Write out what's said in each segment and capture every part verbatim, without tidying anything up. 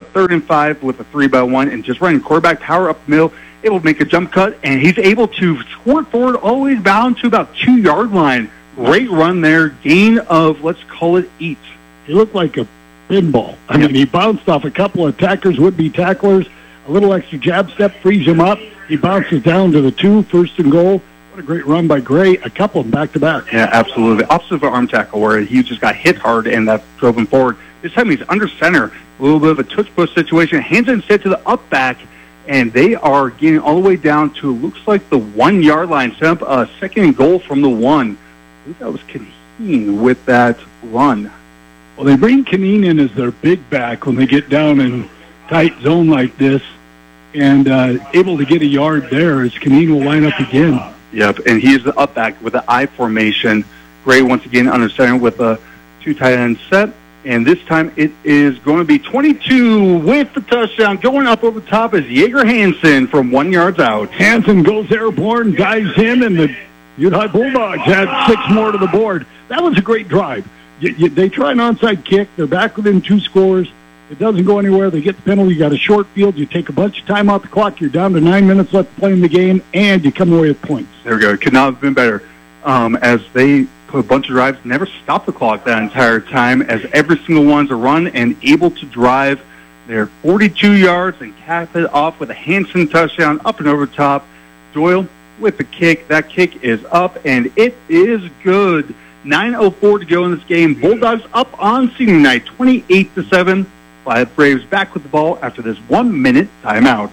third and five with a three by one and just running quarterback power up the middle, able to make a jump cut, and he's able to squirt forward all the way down to about two-yard line. Great run there. Gain of, let's call it, eight. He looked like a pinball. I mean, he bounced off a couple of attackers, would-be tacklers. A little extra jab step frees him up. He bounces down to the two, first and goal. What a great run by Gray. A couple of them back-to-back. Yeah, absolutely. Opposite of an arm tackle where he just got hit hard and that drove him forward. This time he's under center. A little bit of a tush-push situation. Hands instead to the up back, and they are getting all the way down to, looks like the one-yard line. Set up a second and goal from the one. I think that was Kaneen with that run. Well, they bring Kaneen in as their big back when they get down in tight zone like this, and uh, able to get a yard there as Kaneen will line up again. Yep, and he is the up back with the I formation. Gray once again under center with a two tight end set. And this time it is going to be twenty-two with the touchdown. Going up over the top is Jaeger Hansen from one yards out. Hansen goes airborne, dives in, and the Butte High Bulldogs had six more to the board. That was a great drive. You, you, they try an onside kick. They're back within two scores. It doesn't go anywhere. They get the penalty. You got a short field. You take a bunch of time off the clock. You're down to nine minutes left to play in the game, and you come away with points. There we go. It could not have been better. Um, as they put a bunch of drives, never stopped the clock that entire time, as every single one's a run and able to drive their forty-two yards and cap it off with a Hansen touchdown up and over the top. Doyle with the kick. That kick is up, and it is good. nine oh four to go in this game. Bulldogs up on senior night, twenty-eight to seven. Flathead Braves back with the ball after this one-minute timeout.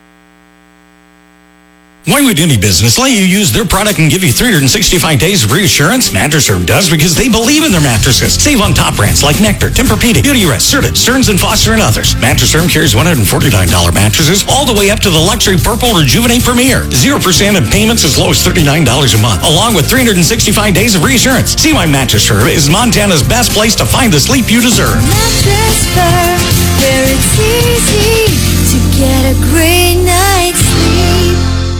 Why would any business let you use their product and give you three hundred sixty-five days of reassurance? Mattress Firm does, because they believe in their mattresses. Save on top brands like Nectar, Tempur-Pedic, Beautyrest, Serta, Stearns and Foster, and others. Mattress Firm carries one hundred forty-nine dollars mattresses all the way up to the luxury Purple Rejuvenate Premier. zero percent in payments as low as thirty-nine dollars a month, along with three hundred sixty-five days of reassurance. See why Mattress Firm is Montana's best place to find the sleep you deserve. Mattress Firm, where it's easy to get a great night's sleep.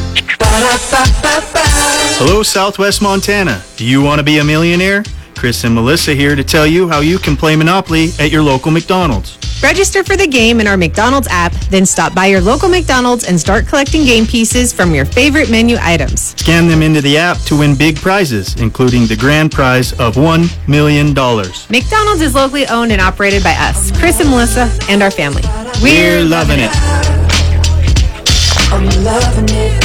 Hello, Southwest Montana. Do you want to be a millionaire? Chris and Melissa here to tell you how you can play Monopoly at your local McDonald's. Register for the game in our McDonald's app, then stop by your local McDonald's and start collecting game pieces from your favorite menu items. Scan them into the app to win big prizes, including the grand prize of one million dollars. McDonald's is locally owned and operated by us, Chris and Melissa, and our family. We're, We're loving it. I'm loving it.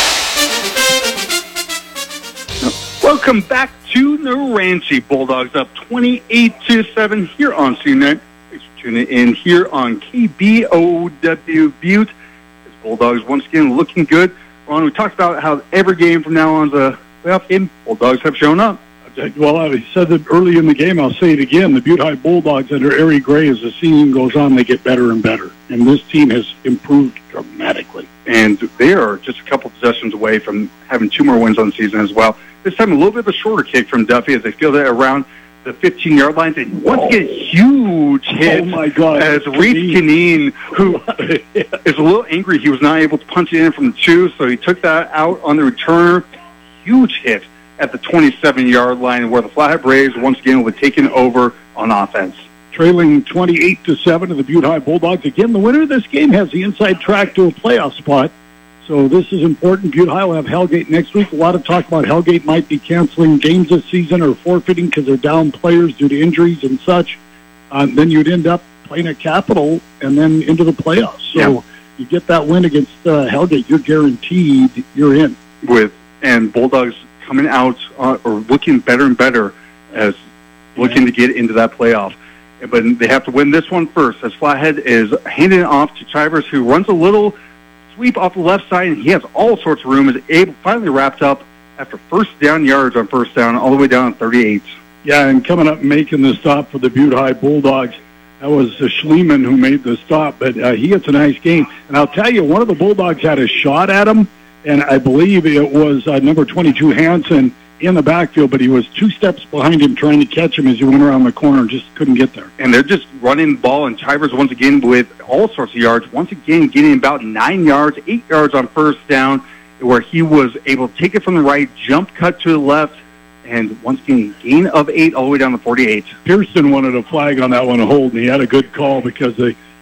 Welcome back to Naranche. Bulldogs up twenty-eight to seven here on C N E T. Thanks for tuning in here on K B O W Butte. As Bulldogs once again looking good. Ron, we talked about how every game from now on is a playoff game. Bulldogs have shown up. Well, I said that early in the game. I'll say it again. The Butte High Bulldogs under Ari Gray, as the season goes on, they get better and better. And this team has improved dramatically. And they are just a couple possessions away from having two more wins on the season as well. This time a little bit of a shorter kick from Duffy as they field it around the fifteen-yard line. And once oh. again, huge hit oh my God. as Reese Kaneen, who is a little angry he was not able to punch it in from the two, so he took that out on the returner. Huge hit at the twenty-seven-yard line where the Flathead Braves once again were taken over on offense. Trailing twenty-eight to seven to the Butte High Bulldogs. Again, the winner of this game has the inside track to a playoff spot. So this is important. Butte High will have Hellgate next week. A lot of talk about Hellgate might be canceling games this season or forfeiting because they're down players due to injuries and such. Uh, then you'd end up playing at Capital and then into the playoffs. So yeah. You get that win against uh, Hellgate, you're guaranteed you're in. With and Bulldogs coming out uh, or looking better and better as looking yeah. to get into that playoff. But they have to win this one first, as Flathead is handing it off to Chivers, who runs a little sweep off the left side, and he has all sorts of room. Is able finally wrapped up after first down yards on first down, all the way down to thirty-eight. Yeah, and coming up and making the stop for the Butte High Bulldogs, that was uh, Schliemann who made the stop, but uh, he gets a nice game. And I'll tell you, one of the Bulldogs had a shot at him, and I believe it was uh, number twenty-two, Hansen, in the backfield, but he was two steps behind him trying to catch him as he went around the corner and just couldn't get there. And they're just running the ball, and Chivers once again with all sorts of yards, once again getting about nine yards, eight yards on first down, where he was able to take it from the right, jump cut to the left, and once again, gain of eight all the way down to forty-eight. Pearson wanted a flag on that one to hold, and he had a good call because they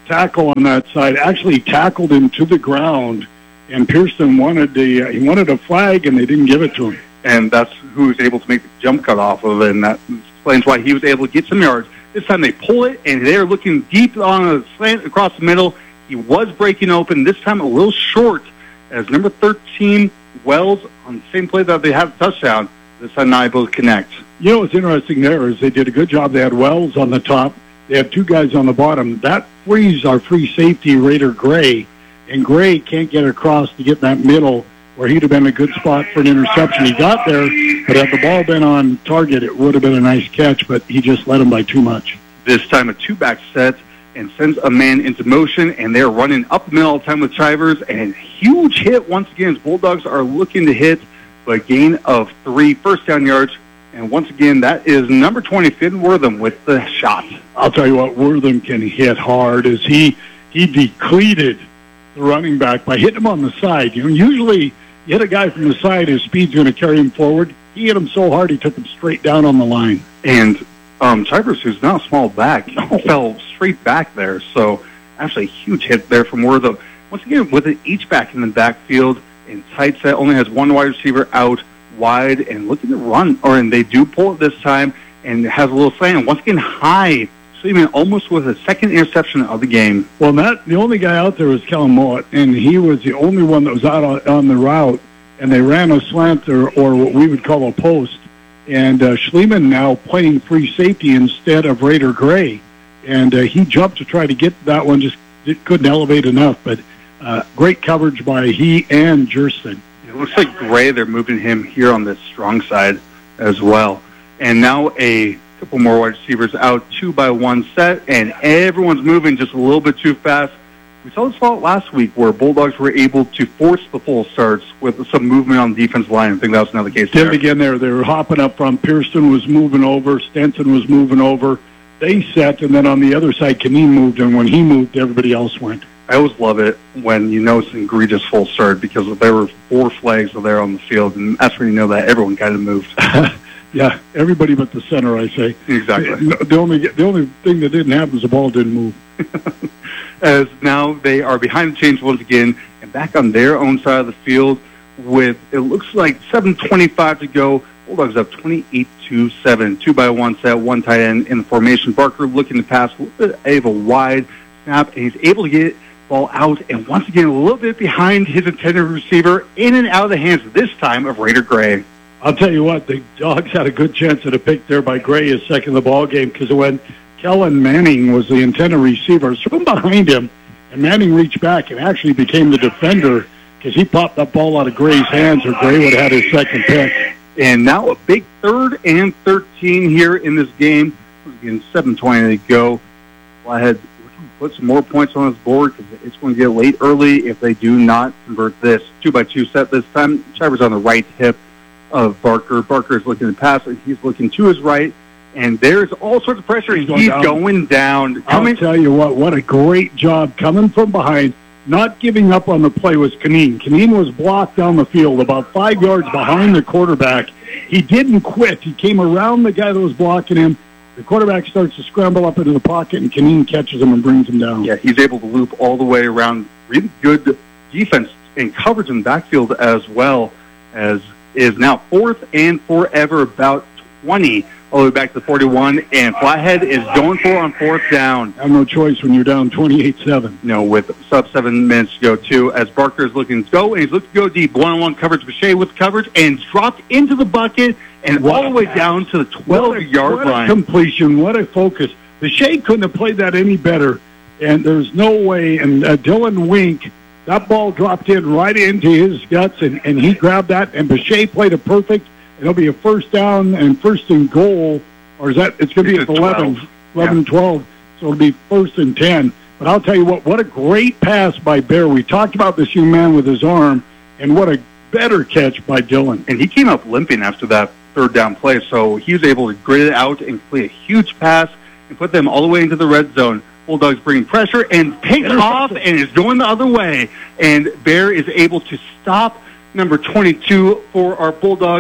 tackle on that side. Actually tackled him to the ground, and Pearson wanted the uh, he wanted a flag, and they didn't give it to him. And that's who was able to make the jump cut off of it, and that explains why he was able to get some yards. This time they pull it, and they're looking deep on a slant across the middle. He was breaking open, this time a little short, as number thirteen, Wells, on the same play that they had a touchdown, this time not able to connect. You know what's interesting there is they did a good job. They had Wells on the top. They had two guys on the bottom. That frees our free safety, Raider Gray, and Gray can't get across to get in that middle where he'd have been a good spot for an interception. He got there, but had the ball been on target, it would have been a nice catch, but he just led him by too much. This time a two-back set and sends a man into motion, and they're running up the middle all the time with Chivers, and a huge hit once again as Bulldogs are looking to hit, but a gain of three first down yards, and once again, that is number twenty, Finn Wortham, with the shot. I'll tell you what, Wortham can hit hard as he, he depleted the running back by hitting him on the side. You know, usually you hit a guy from the side, his speed's going to carry him forward. He hit him so hard, he took him straight down on the line. And um, Chivers, who's now a small back, fell straight back there. So actually a huge hit there from Wortham. Once again, with an H-back in the backfield and tight set, only has one wide receiver out wide and looking to run. Or and they do pull it this time and has a little slant. And once again, high. Even almost with a second interception of the game. Well, that the only guy out there was Kellen Mowat, and he was the only one that was out on, on the route, and they ran a slant or, or what we would call a post, and uh, Schliemann now playing free safety instead of Raider Gray, and uh, he jumped to try to get that one, just it couldn't elevate enough, but uh, great coverage by he and Jerson. It looks like Gray, they're moving him here on the strong side as well. And now a couple more wide receivers out, two by one set, and everyone's moving just a little bit too fast. We saw this fault last week where Bulldogs were able to force the full starts with some movement on the defense line. I think that was another case Did there. it again there. They were hopping up front. Pearson was moving over. Stenson was moving over. They set, and then on the other side, Kaneen moved, and when he moved, everybody else went. I always love it when you know it's an egregious full start because there were four flags there on the field, and that's when you know that everyone kind of moved. Yeah, everybody but the center, I say. Exactly. The only the only thing that didn't happen was the ball didn't move. As now they are behind the chains once again and back on their own side of the field with, it looks like seven twenty-five to go. Bulldogs up twenty-eight to seven. Two by one set, one tight end in the formation. Barker looking to pass a little bit of a wide snap, and he's able to get ball out, and once again a little bit behind his intended receiver, in and out of the hands this time of Raider Gray. I'll tell you what, the Dogs had a good chance at a pick there by Gray his second of the ball game, because when Kellen Manning was the intended receiver, from behind him, and Manning reached back and actually became the defender because he popped that ball out of Gray's hands, or Gray would have had his second pick. And now a big third and thirteen here in this game. Again, seven twenty to go. Flathead put some more points on his board because it's going to get late early if they do not convert this. Two by two set this time. Chivers on the right hip of Barker. Barker is looking to pass, and he's looking to his right, and there's all sorts of pressure. He's, he's going down. Coming, I'll tell you what, what a great job coming from behind, not giving up on the play was Kaneen. Kaneen was blocked down the field about five yards behind the quarterback. He didn't quit. He came around the guy that was blocking him. The quarterback starts to scramble up into the pocket, and Kaneen catches him and brings him down. Yeah, he's able to loop all the way around. Really good defense and coverage in the backfield as well, as is now fourth and forever, about twenty, all the way back to the forty-one, and Flathead is going for on fourth down. I have no choice when you're down twenty-eight seven. You know, with sub seven minutes to go, too, as Barker is looking to go, and he's looking to go deep. One-on-one coverage, Boucher with coverage, and dropped into the bucket, and wow. all the way down to the twelve-yard line. Completion, what a focus. Boucher couldn't have played that any better, and there's no way, and uh, Dylan Wink, that ball dropped in right into his guts, and, and he grabbed that, and Boucher played it perfect. It'll be a first down and first and goal, or is that, it's going to be at eleven, eleven, yeah. twelve, so it'll be first and ten. But I'll tell you what, what a great pass by Bear. We talked about this young man with his arm, and what a better catch by Dylan. And he came up limping after that third down play, so he was able to grit it out and play a huge pass and put them all the way into the red zone. Bulldogs bringing pressure and takes off and is going the other way. And Bear is able to stop number twenty-two for our Bulldogs.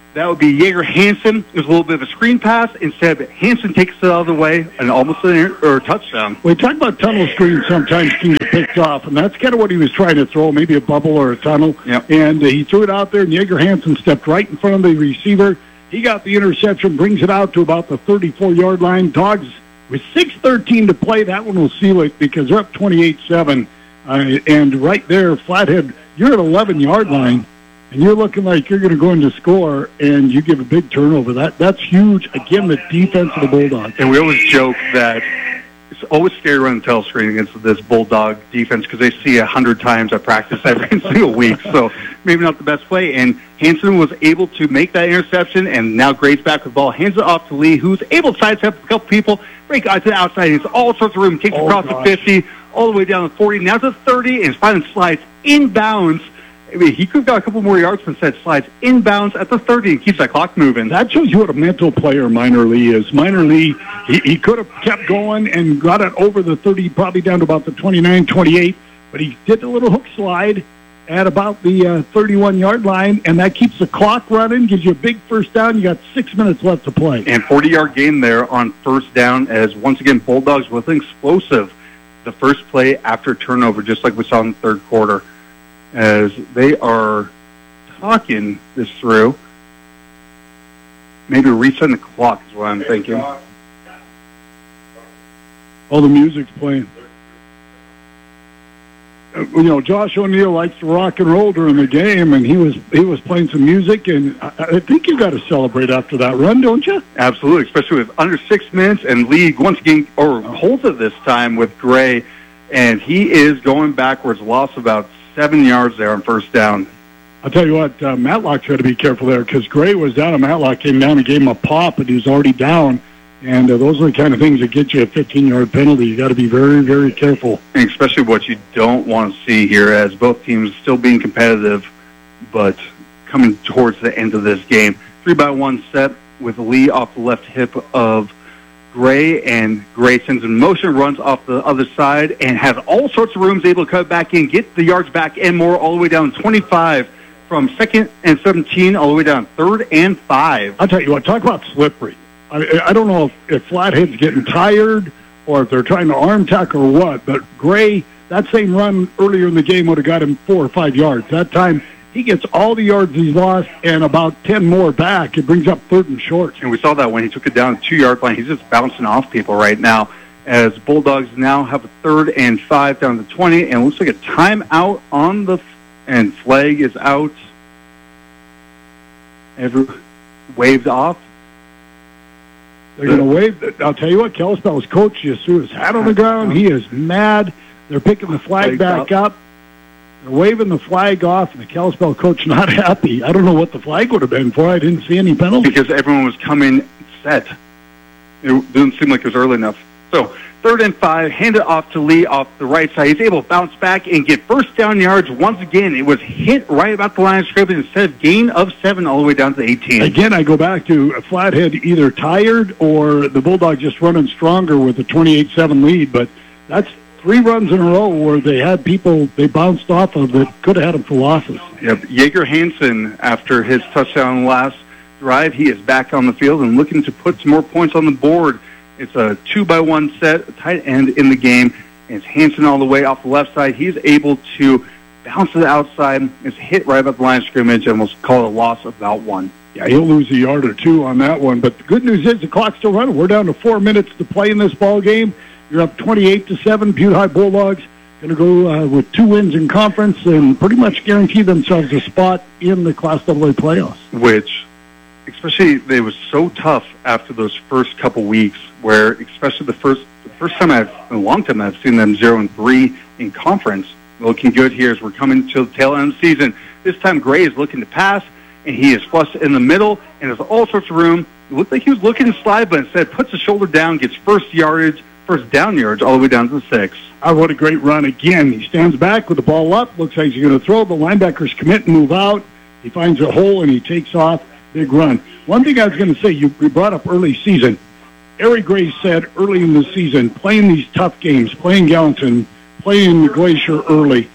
that would be Jaeger Hansen. It was a little bit of a screen pass. Instead, Hansen takes it out of the way and almost an or a touchdown. We talk about tunnel screens sometimes can get picked off, and that's kind of what he was trying to throw, maybe a bubble or a tunnel. Yep. And uh, he threw it out there, and Jaeger Hansen stepped right in front of the receiver. He got the interception, brings it out to about the thirty-four-yard line. Dogs with six thirteen to play. That one will seal it because they're up twenty-eight seven. Uh, and right there, Flathead, you're at eleven-yard line, and you're looking like you're going to go in to score, and you give a big turnover. That That's huge. Again, the defense of the Bulldogs. And we always joke that it's always scary running tail screen against this Bulldog defense because they see a hundred times at practice every single week. So maybe not the best play. And Hansen was able to make that interception, and now Gray's back with the ball. Hands it off to Lee, who's able to sidestep a couple people, break out to the outside. It's all sorts of room. Takes Oh, across gosh. the fifty, all the way down to forty. Now to thirty, and finally slides inbounds. I mean, he could have got a couple more yards, but instead slides inbounds at the thirty and keeps that clock moving. That shows you what a mental player Minor Lee is. Minor Lee, he, he could have kept going and got it over the thirty, probably down to about the twenty-nine, twenty-eight, but he did the little hook slide at about the uh, thirty-one-yard line, and that keeps the clock running, gives you a big first down. You got six minutes left to play. And forty-yard gain there on first down as, once again, Bulldogs with explosive. The first play after turnover, just like we saw in the third quarter, as they are talking this through. Maybe resetting the clock is what I'm thinking. All the music's playing. Uh, You know, Josh O'Neill likes to rock and roll during the game, and he was he was playing some music, and I, I think you got to celebrate after that run, don't you? Absolutely, especially with under six minutes, and League once again, or holds it this time with Gray, and he is going backwards, lost about seven yards there on first down. I'll tell you what, uh, Matlock's got to be careful there because Gray was down and Matlock came down and gave him a pop, and he was already down. And uh, those are the kind of things that get you a fifteen-yard penalty. You got to be very, very careful. And especially what you don't want to see here, as both teams still being competitive, but coming towards the end of this game. Three by one set with Lee off the left hip of Gray, and Gray sends in motion, runs off the other side, and has all sorts of rooms, able to cut back in, get the yards back and more, all the way down twenty-five from second and seventeen, all the way down third and five. I'll tell you what, talk about slippery. I, I don't know if, if Flathead's getting tired or if they're trying to arm tackle or what, but Gray, that same run earlier in the game would have got him four or five yards. That time, he gets all the yards he's lost and about ten more back. It brings up third and short. And we saw that when he took it down the two-yard line. He's just bouncing off people right now, as Bulldogs now have a third and five down to twenty, and it looks like a timeout on the, and flag is out. Every waved off. They're going to wave. I'll tell you what, Kalispell's coach just threw his hat on the ground. He is mad. They're picking the flag Flag back up. up. They're waving the flag off, and the Kalispell coach not happy. I don't know what the flag would have been for. I didn't see any penalty. Because everyone was coming set. It didn't seem like it was early enough. So, third and five, hand it off to Lee off the right side. He's able to bounce back and get first down yards once again. It was hit right about the line of scrimmage instead of gain of seven all the way down to eighteen. Again, I go back to Flathead either tired or the Bulldogs just running stronger with a twenty-eight seven lead, but that's three runs in a row where they had people they bounced off of that could have had them for losses. Yep. Jaeger Hansen, after his touchdown last drive, he is back on the field and looking to put some more points on the board. It's a two by one set, a tight end in the game. It's Hansen all the way off the left side. He's able to bounce to the outside. It's hit right about the line of scrimmage, and we'll call it a loss of about one. Yeah, he'll lose a yard or two on that one. But the good news is the clock's still running. We're down to four minutes to play in this ball game. You're up twenty-eight to seven. Butte High Bulldogs going to go uh, with two wins in conference and pretty much guarantee themselves a spot in the Class double A playoffs. Which, especially, it was so tough after those first couple weeks, where especially the first the first time I've in a long time I've seen them zero and three in conference. Looking good here as we're coming to the tail end of the season. This time Gray is looking to pass, and he is flushed in the middle, and there's all sorts of room. It looked like he was looking to slide, but instead puts the shoulder down, gets first yardage, first down yards all the way down to the six. Oh, what a great run again. He stands back with the ball up, looks like he's going to throw. The linebackers commit and move out. He finds a hole, and he takes off. Big run. One thing I was going to say, you, you brought up early season. Eric Gray said early in the season, playing these tough games, playing Gallatin, playing the Glacier early,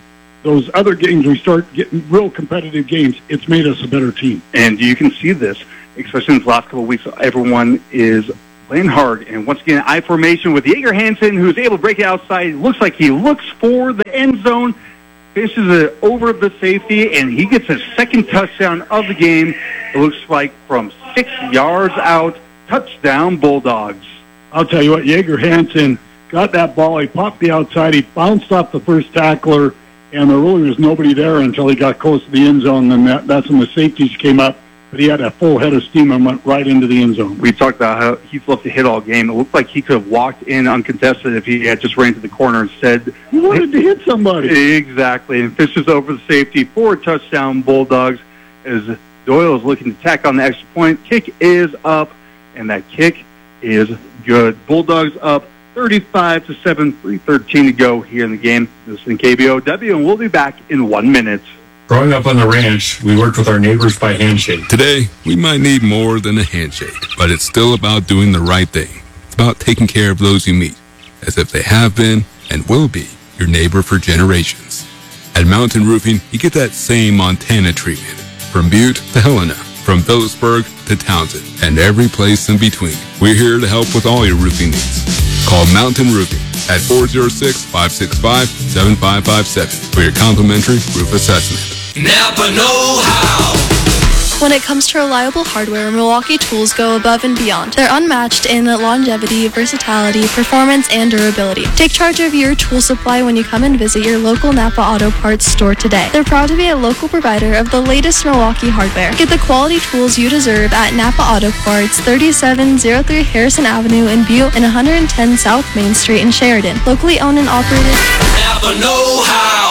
those other games, we start getting real competitive games. It's made us a better team. And you can see this, especially in the last couple of weeks. Everyone is playing hard. And once again, I formation with Jaeger Hansen, who's able to break it outside. It looks like he looks for the end zone, finishes it over the safety, and he gets his second touchdown of the game. It looks like from six yards out, touchdown Bulldogs. I'll tell you what, Jaeger Hansen got that ball. He popped the outside. He bounced off the first tackler, and there really was nobody there until he got close to the end zone, and that, that's when the safeties came up. But he had a full head of steam and went right into the end zone. We talked about how he's loved to hit all game. It looked like he could have walked in uncontested if he had just ran to the corner and said, he wanted to hit somebody. Exactly, and fishes over the safety for a touchdown Bulldogs as Doyle is looking to tack on the extra point. Kick is up, and that kick is good. Bulldogs up thirty-five to seven, three thirteen to go here in the game. This is K B O W, and we'll be back in one minute. Growing up on the ranch, we worked with our neighbors by handshake. Today, we might need more than a handshake, but it's still about doing the right thing. It's about taking care of those you meet, as if they have been and will be your neighbor for generations. At Mountain Roofing, you get that same Montana treatment. From Butte to Helena, from Phillipsburg to Townsend, and every place in between. We're here to help with all your roofing needs. Call Mountain Roofing at four oh six, five six five, seven five five seven for your complimentary roof assessment. Napa know-how. When it comes to reliable hardware, Milwaukee Tools go above and beyond. They're unmatched in longevity, versatility, performance, and durability. Take charge of your tool supply when you come and visit your local Napa Auto Parts store today. They're proud to be a local provider of the latest Milwaukee hardware. Get the quality tools you deserve at Napa Auto Parts, thirty-seven oh three Harrison Avenue in Butte and one ten South Main Street in Sheridan. Locally owned and operated. Napa know-how.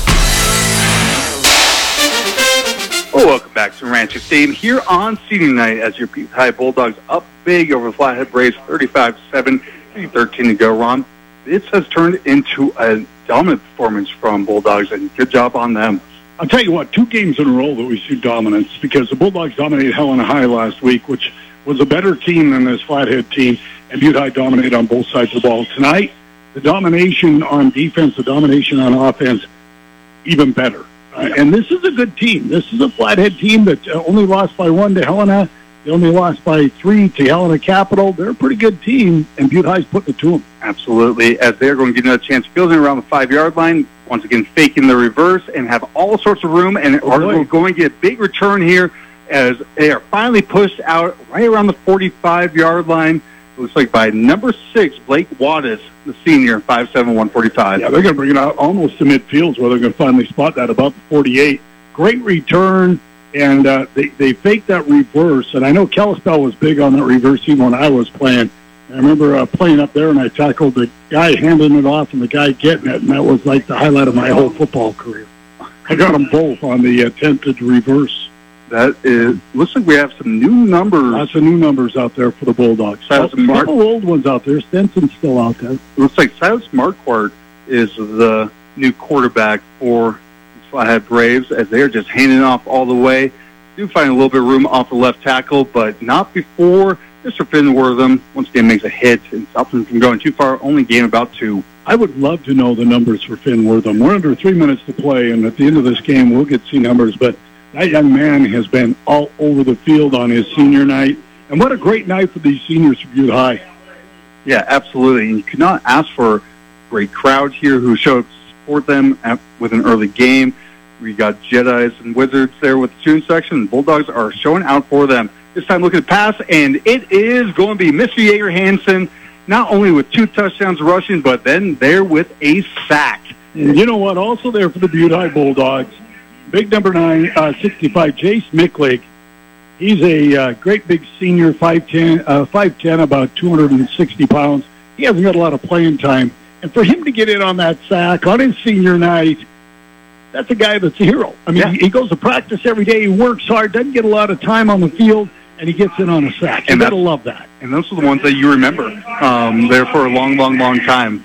Oh, welcome back to Rancho Stadium here on Senior Night as your Butte High Bulldogs up big over the Flathead Braves, thirty-five to seven, three thirteen to go, Ron. This has turned into a dominant performance from Bulldogs, and good job on them. I'll tell you what, two games in a row that we see dominance, because the Bulldogs dominated Helena High last week, which was a better team than this Flathead team, and Butte High dominated on both sides of the ball. Tonight, the domination on defense, the domination on offense, even better. Uh, and this is a good team. This is a Flathead team that uh, only lost by one to Helena. They only lost by three to Helena Capital. They're a pretty good team, and Butte High's putting it to them. Absolutely, as they're going to get another chance fielding around the five-yard line, once again faking the reverse and have all sorts of room, and oh, are going to get a big return here as they are finally pushed out right around the forty-five-yard line. It looks like by number six, Blake Wattis, the senior, five seven, one forty-five. Yeah, they're going to bring it out almost to midfield where they're going to finally spot that about the forty-eight. Great return, and uh, they, they faked that reverse. And I know Kalispell was big on that reverse even when I was playing. I remember uh, playing up there, and I tackled the guy handing it off and the guy getting it, and that was like the highlight of my whole football career. I got them both on the attempted reverse. That is, looks like we have some new numbers. Lots of new numbers out there for the Bulldogs. Silas a couple old ones out there. Stenson's still out there. It looks like Silas Marquardt is the new quarterback for the Flathead Braves, as they're just handing off all the way. Do find a little bit of room off the left tackle, but not before Mister Finwortham once again makes a hit and stops him from going too far. Only gain about two. I would love to know the numbers for Finwortham. We're under three minutes to play, and at the end of this game, we'll get to see numbers, but that young man has been all over the field on his senior night. And what a great night for these seniors from Butte High. Yeah, absolutely. And you could not ask for a great crowd here who showed up to support them at, with an early game. We got Jedis and Wizards there with the student section. Bulldogs are showing out for them. This time looking to pass, and it is going to be Mister Jaeger Hansen, not only with two touchdowns rushing, but then there with a sack. And you know what? Also there for the Butte High Bulldogs, big number nine, uh, sixty-five, Jace Micklig. He's a uh, great big senior, five ten, uh, five ten, about two hundred sixty pounds. He hasn't got a lot of playing time. And for him to get in on that sack on his senior night, that's a guy that's a hero. I mean, yeah. he, he goes to practice every day. He works hard, doesn't get a lot of time on the field, and he gets in on a sack. You got to love that. And those are the ones that you remember um, there for a long, long, long time.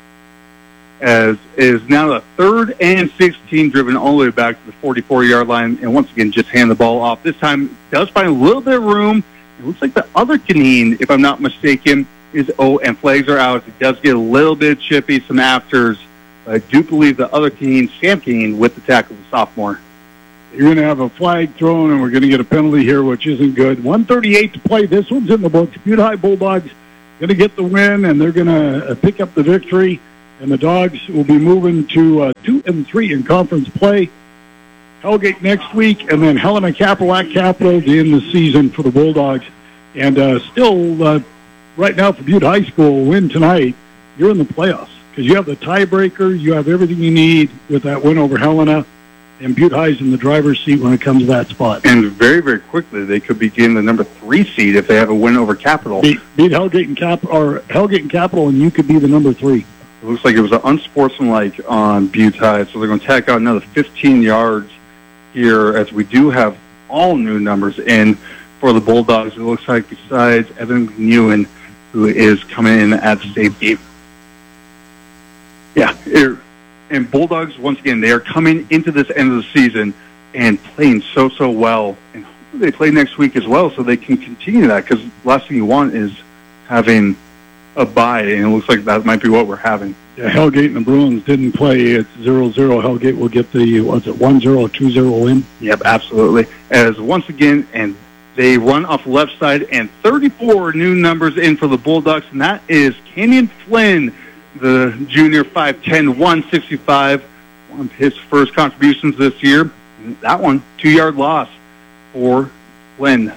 As is now the third and sixteen, driven all the way back to the forty-four-yard line, and once again just hand the ball off. This time does find a little bit of room. It looks like the other Canine, if I'm not mistaken, is oh, and flags are out. It does get a little bit chippy, some afters But I do believe the other Keene, Sam Keene, with the tackle, the sophomore. You're going to have a flag thrown, and we're going to get a penalty here, which isn't good. one thirty-eight to play. This one's in the books. Butte High Bulldogs going to get the win, and they're going to pick up the victory. And the Dogs will be moving to uh, two and three in conference play. Hellgate next week, and then Helena Capital at Capital to end the season for the Bulldogs. And uh, still, uh, right now for Butte High School, win tonight, you're in the playoffs because you have the tiebreaker, you have everything you need with that win over Helena. And Butte High's in the driver's seat when it comes to that spot. And very, very quickly, they could be getting the number three seed if they have a win over Capital. Beat, beat Hellgate and Cap or Hellgate and Capital, and you could be the number three. It looks like it was an unsportsmanlike on Butte High, so they're going to tack out another fifteen yards here as we do have all new numbers in for the Bulldogs. It looks like besides Evan McNewen, who is coming in at safety. Yeah, it, and Bulldogs, once again, they are coming into this end of the season and playing so, so well. And hopefully they play next week as well so they can continue that, because the last thing you want is having a bye, and it looks like that might be what we're having. Yeah, Hellgate and the Bruins didn't play. It's zero zero. Hellgate will get the, what's it, one zero or two zero win? Yep, absolutely. As once again, and they run off the left side, and thirty-four new numbers in for the Bulldogs, and that is Kenyon Flynn, the junior, five ten, one sixty-five, one of his first contributions this year. And that one, two-yard loss for Flynn,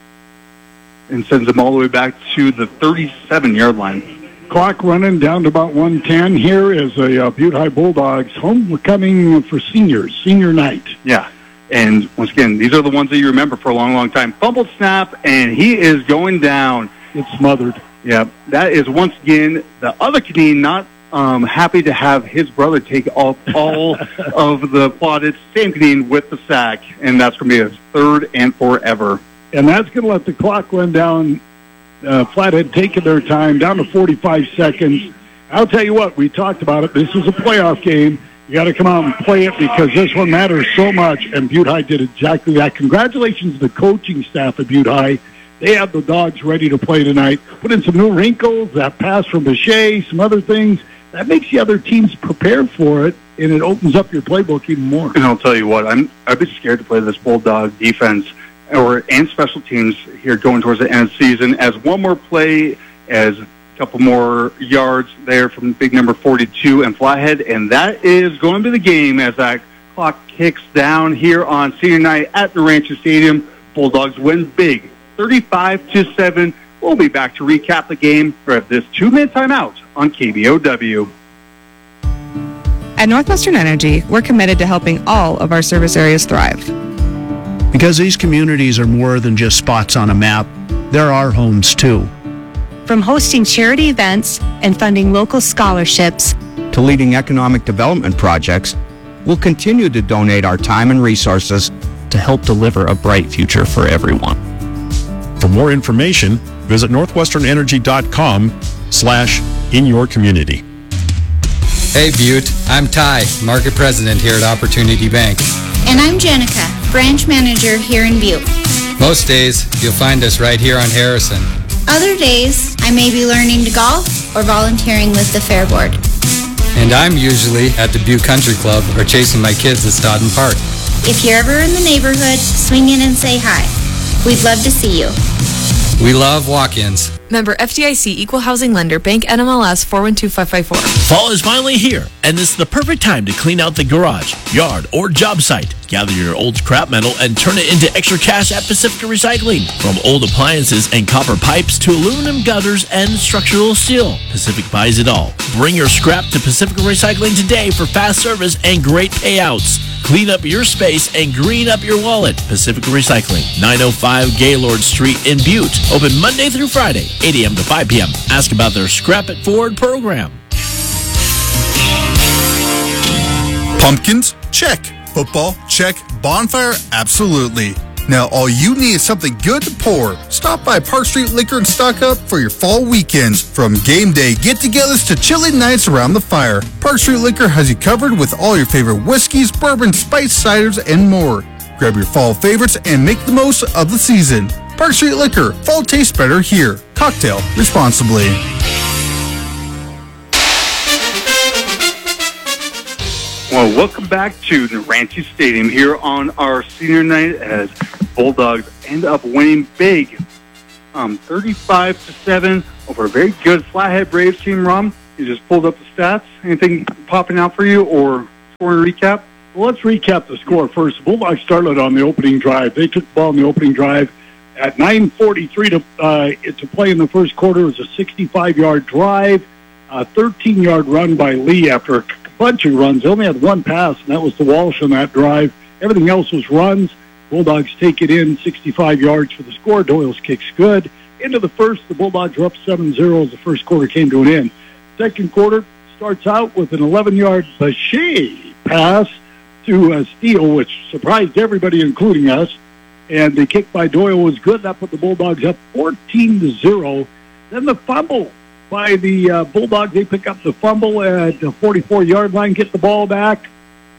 and sends him all the way back to the thirty-seven-yard line. Clock running down to about one ten here is a uh, Butte High Bulldogs homecoming for seniors, senior night. Yeah, and once again, these are the ones that you remember for a long, long time. Fumbled snap, and he is going down. It's smothered. Yeah, that is once again the other Canadian not um, happy to have his brother take all, all of the plaudits. Same Canadian with the sack, and that's going to be his third and forever. And that's going to let the clock run down. Uh, Flathead taking their time, down to forty-five seconds. I'll tell you what, we talked about it. This is a playoff game. You got to come out and play it because this one matters so much, and Butte High did exactly that. Congratulations to the coaching staff at Butte High. They have the Dogs ready to play tonight. Put in some new wrinkles, that pass from Bechet, some other things. That makes the other teams prepare for it, and it opens up your playbook even more. And I'll tell you what, I'm, I'd be scared to play this Bulldog defense or and special teams here going towards the end of the season, as one more play, as a couple more yards there from big number forty-two and Flathead, and that is going to be the game as that clock kicks down here on senior night at the Rancho Stadium. Bulldogs win big, thirty-five to seven. We'll be back to recap the game for this two-minute timeout on K B O W. At Northwestern Energy, we're committed to helping all of our service areas thrive. Because these communities are more than just spots on a map, they're our homes too. From hosting charity events and funding local scholarships to leading economic development projects, we'll continue to donate our time and resources to help deliver a bright future for everyone. For more information, visit northwesternenergy.com slash in your community. Hey Butte, I'm Ty, Market President here at Opportunity Bank. And I'm Jenica, Branch Manager here in Butte. Most days, you'll find us right here on Harrison. Other days, I may be learning to golf or volunteering with the Fair Board. And I'm usually at the Butte Country Club or chasing my kids at Stodden Park. If you're ever in the neighborhood, swing in and say hi. We'd love to see you. We love walk-ins. Member F D I C, Equal Housing Lender, Bank N M L S four one two five five four. Fall is finally here, and this is the perfect time to clean out the garage, yard, or job site. Gather your old scrap metal and turn it into extra cash at Pacifica Recycling. From old appliances and copper pipes to aluminum gutters and structural steel, Pacific buys it all. Bring your scrap to Pacifica Recycling today for fast service and great payouts. Clean up your space and green up your wallet. Pacifica Recycling, nine oh five Gaylord Street in Butte. Open Monday through Friday, eight a.m. to five p.m. Ask about their Scrap It Forward program. Pumpkins? Check. Football? Check. Bonfire? Absolutely. Now all you need is something good to pour. Stop by Park Street Liquor and stock up for your fall weekends. From game day get-togethers to chilly nights around the fire, Park Street Liquor has you covered with all your favorite whiskeys, bourbon, spice ciders, and more. Grab your fall favorites and make the most of the season. Park Street Liquor. Fall tastes better here. Cocktail responsibly. Uh, welcome back to Naranche Stadium here on our senior night as Bulldogs end up winning big, um, thirty-five to seven over a very good Flathead Braves team. Rom, you just pulled up the stats. Anything popping out for you or scoring recap? Well, let's recap the score first. The Bulldogs started on the opening drive. They took the ball in the opening drive at nine forty-three to uh, to play in the first quarter. It was a sixty-five-yard drive, a thirteen-yard run by Lee after a bunch of runs. They only had one pass, and that was to Walsh on that drive. Everything else was runs. Bulldogs take it in, sixty-five yards for the score. Doyle's kick's good. Into the first, the Bulldogs were up seven zero as the first quarter came to an end. Second quarter starts out with an eleven-yard Boucher pass to uh, Steele, which surprised everybody, including us. And the kick by Doyle was good. That put the Bulldogs up fourteen to zero. Then the fumble by the uh, Bulldogs. They pick up the fumble at the forty-four-yard line, get the ball back,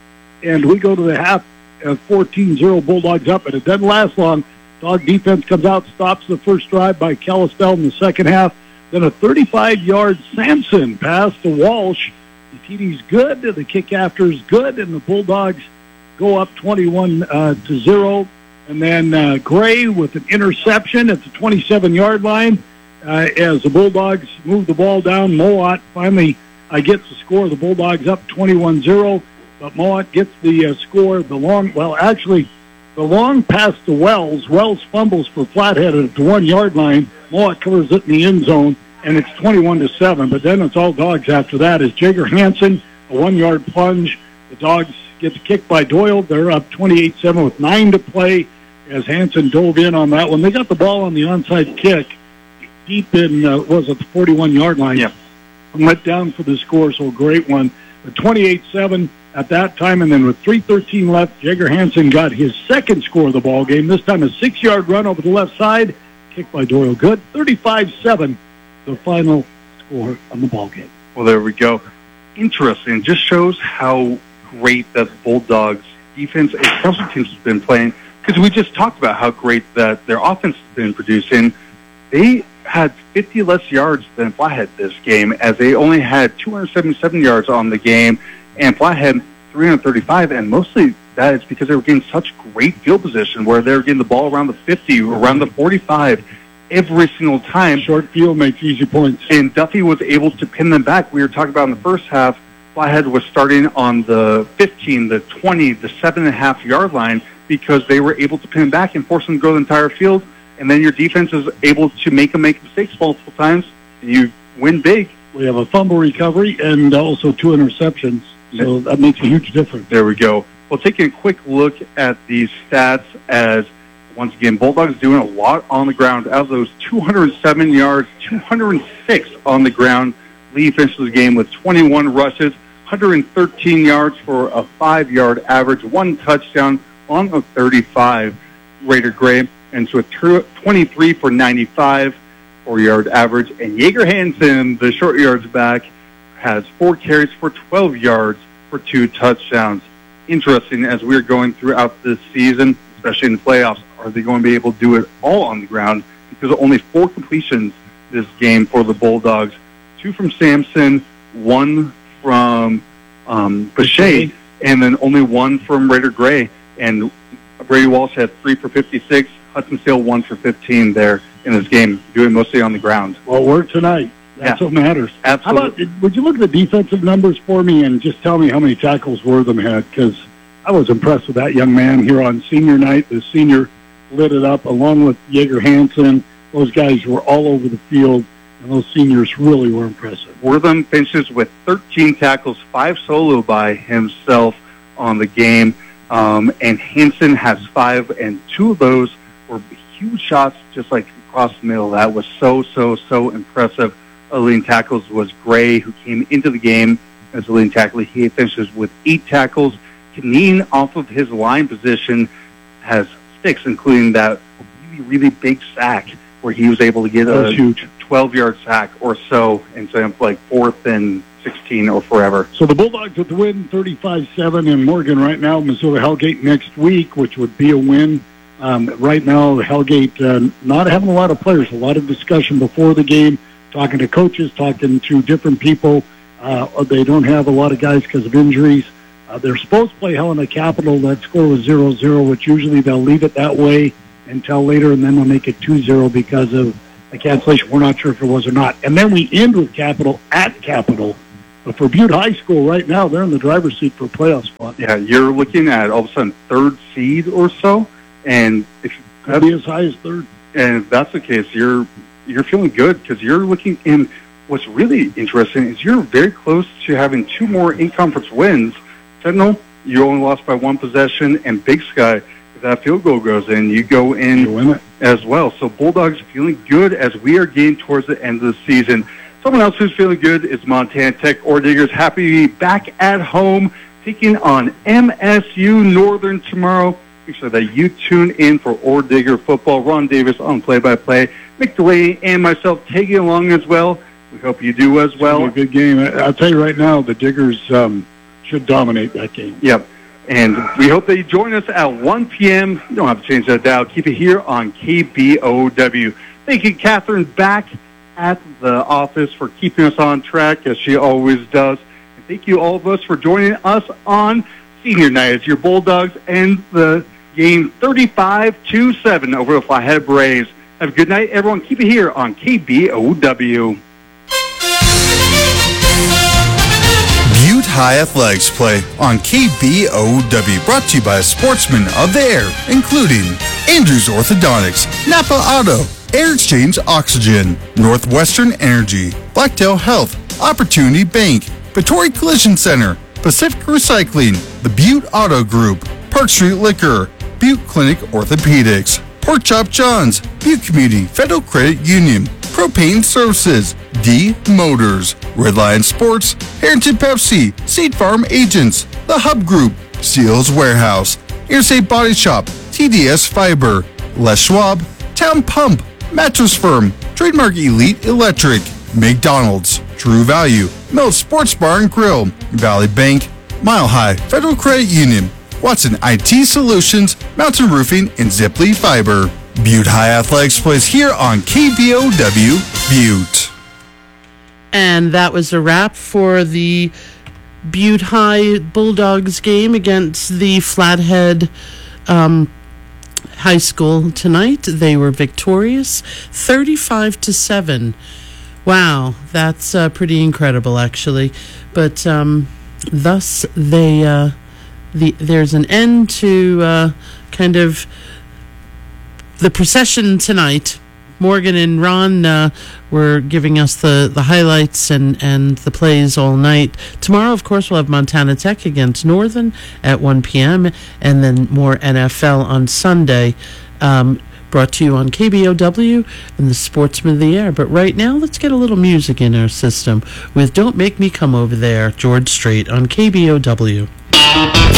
and we go to the half at fourteen zero, Bulldogs up. And it doesn't last long. Dog defense comes out, stops the first drive by Kalispell in the second half. Then a thirty-five-yard Sampson pass to Walsh. The T D's good, the kick after is good, and the Bulldogs go up twenty-one to zero. And then uh, Gray with an interception at the twenty-seven-yard line. Uh, as the Bulldogs move the ball down, Mowat finally uh, gets the score. The Bulldogs up twenty-one zero, but Mowat gets the uh, score. The long, well, actually, the long pass to Wells. Wells fumbles for Flathead at the one-yard line. Mowat covers it in the end zone, and it's twenty-one to seven. But then it's all Dogs after that. As Jager Hansen, a one-yard plunge. The Dogs get the kick by Doyle. They're up twenty-eight seven with nine to play as Hansen dove in on that one. They got the ball on the onside kick deep in, uh, was it the forty-one-yard line? Yeah. And went down for the score, so a great one. But twenty-eight seven at that time, and then with three thirteen left, Jager Hansen got his second score of the ball game. This time a six-yard run over the left side, kicked by Doyle. Good. thirty-five seven, the final score on the ball game. Well, there we go. Interesting. Just shows how great that Bulldogs defense and special teams has been playing. Because we just talked about how great that their offense has been producing. They had fifty less yards than Flathead this game, as they only had two hundred seventy-seven yards on the game, and Flathead three hundred thirty-five, and mostly that is because they were getting such great field position where they were getting the ball around the fifty, around the forty-five, every single time. Short field makes easy points. And Duffy was able to pin them back. We were talking about in the first half, Flathead was starting on the fifteen, the twenty, the seven and a half yard line because they were able to pin them back and force them to go the entire field. And then your defense is able to make them make mistakes multiple times, and you win big. We have a fumble recovery and also two interceptions, so that makes a huge difference. There we go. Well, taking a quick look at these stats as, once again, Bulldogs doing a lot on the ground. Out of those two hundred seven yards, two hundred six on the ground. Lee finishes the game with twenty-one rushes, one hundred thirteen yards for a five-yard average, one touchdown on the thirty-five. Raider Gray and so a twenty-three for ninety-five, four-yard average. And Jager Hansen, the short yards back, has four carries for twelve yards for two touchdowns. Interesting, as we're going throughout this season, especially in the playoffs, are they going to be able to do it all on the ground? Because only four completions this game for the Bulldogs. Two from Sampson, one from um, Boucher, and then only one from Raider Gray. And Brady Walsh had three for fifty-six. Hudson Steele one for fifteen there in this game, doing mostly on the ground. Well, we're tonight. That's yeah. what matters. Absolutely. How about, would you look at the defensive numbers for me and just tell me how many tackles Wortham had? Because I was impressed with that young man here on senior night. The senior lit it up along with Jager Hansen. Those guys were all over the field, and those seniors really were impressive. Wortham finishes with thirteen tackles, five solo by himself on the game. Um, and Hansen has five, and two of those were huge shots, just like across the middle. That was so, so, so impressive. A leading tackles was Gray, who came into the game as a leading tackle. He finishes with eight tackles. Kaneen, off of his line position, has six, including that really, really big sack where he was able to get a huge twelve-yard sack or so instead of like fourth and sixteen or forever. So the Bulldogs with the win, thirty-five seven in Morgan right now. Missoula Hellgate next week, which would be a win. Um, right now, Hellgate uh, not having a lot of players, a lot of discussion before the game, talking to coaches, talking to different people. Uh, they don't have a lot of guys because of injuries. Uh, they're supposed to play Helena Capital. That score was zero zero, which usually they'll leave it that way until later, and then they'll make it two zero because of a cancellation. We're not sure if it was or not. And then we end with Capital at Capital. But for Butte High School right now, they're in the driver's seat for a playoff spot. Yeah, you're looking at all of a sudden third seed or so, and if could be as high as third. And if that's the case, you're you're feeling good because you're looking in. What's really interesting is you're very close to having two more in-conference wins. Sentinel, you only lost by one possession, and Big Sky, if that field goal goes in, you go in you win it. as well. So Bulldogs feeling good as we are getting towards the end of the season. Someone else who's feeling good is Montana Tech Ore Diggers. Happy to be back at home, taking on M S U Northern tomorrow. Make sure that you tune in for Ore Digger football. Ron Davis on play-by-play. Mick Delaney and myself tagging along as well. We hope you do as well. It's a good game. I'll tell you right now, the Diggers um, should dominate that game. Yep. And we hope that you join us at one p.m. You don't have to change that dial. Keep it here on K B O W. Thank you, Catherine, back at the office for keeping us on track, as she always does. And thank you, all of us, for joining us on Senior Night as your Bulldogs end the game thirty-five to seven over the Flathead Braves. Have a good night, everyone. Keep it here on K B O W. Butte High Athletics play on K B O W, brought to you by Sportsmen of the Air, including Andrews Orthodontics, Napa Auto, Air Exchange Oxygen, Northwestern Energy, Blacktail Health, Opportunity Bank, Vittori Collision Center, Pacific Recycling, the Butte Auto Group, Park Street Liquor, Butte Clinic Orthopedics, Pork Chop John's, Butte Community Federal Credit Union, Propane Services, D Motors, Red Lion Sports, Harrington Pepsi, Seed Farm Agents, The Hub Group, Seals Warehouse, Interstate Body Shop, T D S Fiber, Les Schwab, Town Pump, Mattress Firm, Trademark Elite Electric, McDonald's, True Value, Mill Sports Bar and Grill, Valley Bank, Mile High Federal Credit Union, Watson I T Solutions, Mountain Roofing, and Ziply Fiber. Butte High Athletics plays here on K B O W Butte. And that was a wrap for the Butte High Bulldogs game against the Flathead um, High School tonight. They were victorious, thirty-five to seven. Wow, that's uh, pretty incredible, actually. But um, thus, they uh, the there's an end to uh, kind of the procession tonight. Morgan and Ron uh, were giving us the, the highlights and, and the plays all night. Tomorrow, of course, we'll have Montana Tech against Northern at one p.m. and then more N F L on Sunday. Um, brought to you on K B O W and the Sportsman of the Air. But right now, let's get a little music in our system with Don't Make Me Come Over There, George Strait on K B O W.